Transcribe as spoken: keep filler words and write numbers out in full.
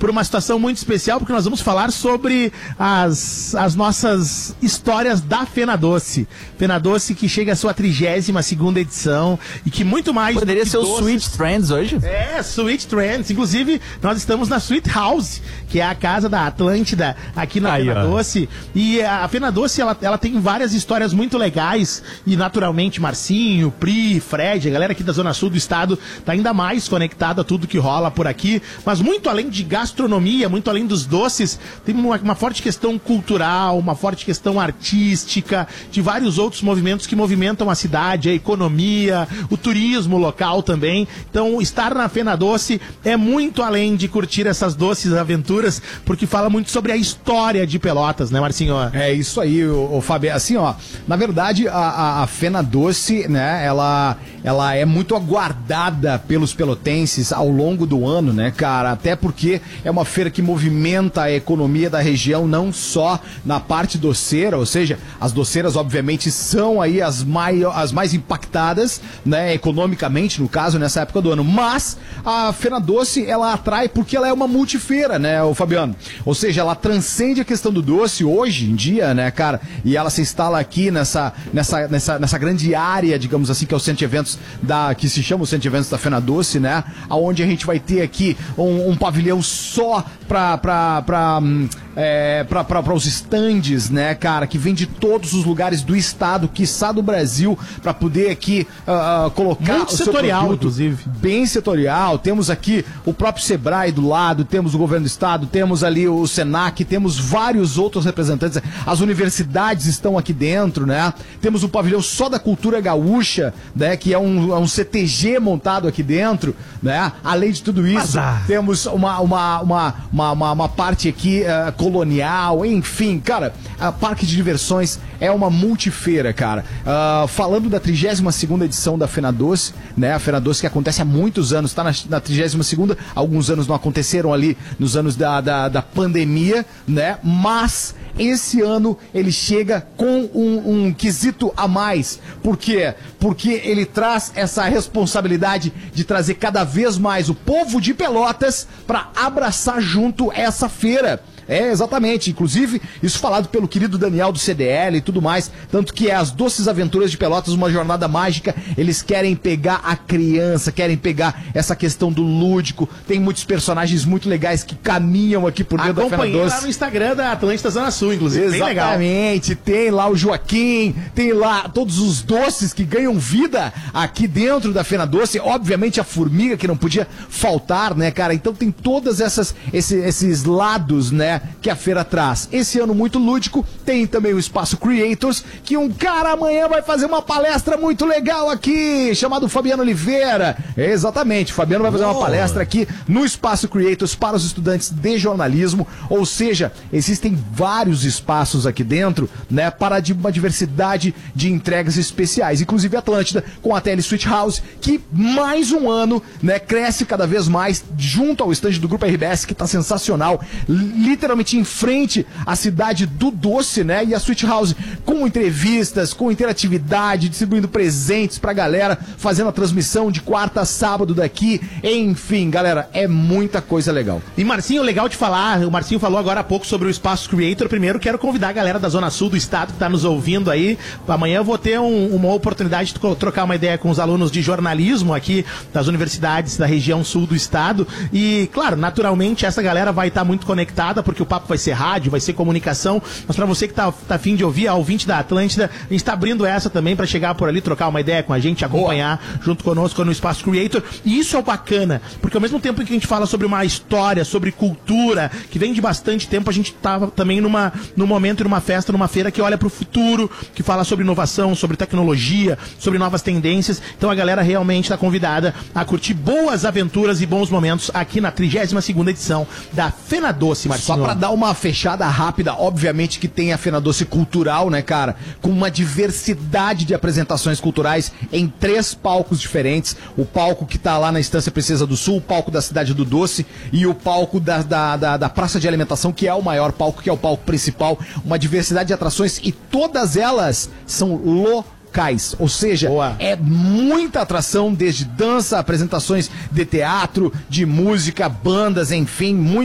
por uma situação muito especial, porque nós vamos falar sobre as, as nossas histórias da Fena Doce. Fena Doce que chega à sua trigésima segunda edição e que muito mais... Poderia ser o Sweet Trends hoje? É, Sweet Trends. Inclusive, nós estamos na Sweet House, que é a casa da Atlântida aqui na Aí, Fena ó. Doce. E a Fena Doce, ela, ela tem várias histórias muito legais e, naturalmente, Marcinho, Pri, Fred, a galera aqui da Zona Sul do estado tá ainda mais conectada a tudo que rola por aqui. Mas muito além de gastronomia, muito além dos doces, tem uma, uma forte questão cultural, uma forte questão artística, de vários outros movimentos que movimentam a cidade, a economia, o turismo local também. Então, estar na Fena Doce é muito além de curtir essas doces aventuras, porque fala muito sobre a história de Pelotas, né, Marcinho? É isso aí, o, o Fábio. Assim, ó, na verdade, a, a, a Fena Doce, né, ela, ela é muito aguardada pelos pelotenses ao longo do ano, né, cara? Até porque é uma feira que movimenta a economia da região, não só na parte doceira, ou seja, as doceiras, obviamente, são aí as mais, as mais impactadas, né, economicamente, no caso, nessa época do ano. Mas a Fena Doce, ela atrai porque ela é uma multifeira, né, o Fabiano? Ou seja, ela transcende a questão do doce hoje em dia, né, cara? E ela se instala aqui nessa, nessa, nessa, nessa grande área, digamos assim, que é o centro de eventos da, que se chama o centro de eventos da Fena Doce, né? Onde a gente vai ter aqui um, um pavilhão só pra, pra, pra, é, pra, pra, pra os estandes, né, cara? Que vem de todos os lugares do estado, quiçá do Brasil, pra poder aqui uh, colocar muito o seu setorial, produto. inclusive. Bem setorial. Temos aqui o próprio Sebrae do lado, temos o governo do estado, temos ali o Senac, temos vários outros representantes. As universidades estão aqui dentro, né? Temos um pavilhão só da cultura gaúcha, né? Que é um, é um C T G montado aqui dentro, né? Além de tudo isso, Azar. temos uma, uma, uma, uma, uma, uma parte aqui uh, colonial, enfim, cara, a Parque de Diversões é uma multifeira, cara. Uh, falando da trigésima segunda edição da Fena Doce, né? A Fena Doce que acontece há muitos anos, tá na, na trigésima segunda, alguns anos não aconteceram ali nos anos da, da, da pandemia, né? Mas esse ano ele chega com um, um quesito a mais. Por quê? Porque ele traz essa responsabilidade de trazer cada vez mais o povo de Pelotas para abraçar junto essa feira. É, exatamente. Inclusive, isso falado pelo querido Daniel do C D L e tudo mais. Tanto que é as Doces Aventuras de Pelotas, uma jornada mágica. Eles querem pegar a criança, querem pegar essa questão do lúdico. Tem muitos personagens muito legais que caminham aqui por dentro da Fena Acompanhei Doce. lá no Instagram da Atlântida Zona Sul, inclusive. Bem legal. Exatamente, tem lá o Joaquim, tem lá todos os doces que ganham vida aqui dentro da Fena Doce, obviamente a formiga que não podia faltar, né, cara? Então tem todas essas esse, esses lados, né, que a feira traz. Esse ano muito lúdico, tem também o Espaço Creators, que um cara amanhã vai fazer uma palestra muito legal aqui, chamado Fabiano Oliveira. É, exatamente, o Fabiano vai fazer uma palestra aqui no Espaço Creators para os estudantes de jornalismo, ou seja, existem vários espaços aqui dentro, né, para de uma diversidade de entregas especiais, inclusive a Atlântida com a Tele Sweet House, que mais um ano, né, cresce cada vez mais junto ao estande do Grupo R B S, que tá sensacional, literalmente em frente à cidade do doce, né, e a Sweet House com entrevistas, com interatividade, distribuindo presentes pra galera, fazendo a transmissão de quarta a sábado daqui, enfim, galera, é muita coisa legal. E Marcinho, legal de falar, o Marcinho falou agora há pouco sobre o Espaço Creator. Primeiro quero convidar a galera da Zona Sul do estado que tá nos ouvindo aí. Amanhã eu vou ter um, uma oportunidade de trocar uma ideia com os alunos de jornalismo aqui das universidades da região sul do estado. E, claro, naturalmente essa galera vai estar muito conectada, porque o papo vai ser rádio, vai ser comunicação. Mas pra você que tá, tá afim de ouvir, a ouvinte da Atlântida, a gente tá abrindo essa também pra chegar por ali, trocar uma ideia com a gente, acompanhar Boa. junto conosco no Espaço Creator. E isso é bacana, porque ao mesmo tempo que a gente fala sobre uma história, sobre cultura, que vem de bastante tempo, a gente tá também numa, num momento, numa festa, numa feira que olha pro futuro, que fala sobre inovação, sobre tecnologia, sobre novas tendências. Então a galera realmente tá convidada a curtir boas aventuras e bons momentos aqui na trigésima segunda edição da Fena Doce, Marcinho. Só pra dar uma fechada rápida, obviamente que tem a Fena Doce Cultural, né, cara? Com uma diversidade de apresentações culturais em três palcos diferentes. O palco que tá lá na Estância Princesa do Sul, o palco da Cidade do Doce e o palco da, da, da, da Praça de Alimentação, que é o maior palco, que é o palco principal. Uma diversidade de atrações e todas elas são locais. Ou seja, Boa. é muita atração, desde dança, apresentações de teatro, de música, bandas, enfim, muito